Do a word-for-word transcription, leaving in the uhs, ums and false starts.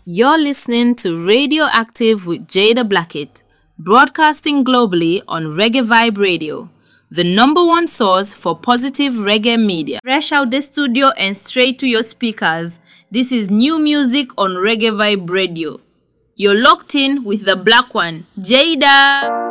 You're listening to Radioactive with Jada Blackett, broadcasting globally on Reggae Vibe Radio, the number one source for positive reggae media. Fresh out the studio and straight to your speakers, this is new music on Reggae Vibe Radio. You're locked in with the black one, Jada.